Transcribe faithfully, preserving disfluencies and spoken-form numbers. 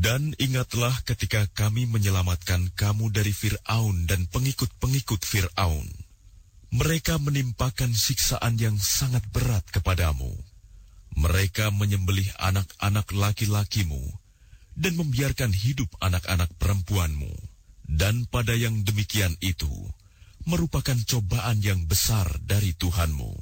Dan ingatlah ketika kami menyelamatkan kamu dari Fir'aun dan pengikut-pengikut Fir'aun. Mereka menimpakan siksaan yang sangat berat kepadamu. Mereka menyembelih anak-anak laki-lakimu dan membiarkan hidup anak-anak perempuanmu. Dan pada yang demikian itu merupakan cobaan yang besar dari Tuhanmu.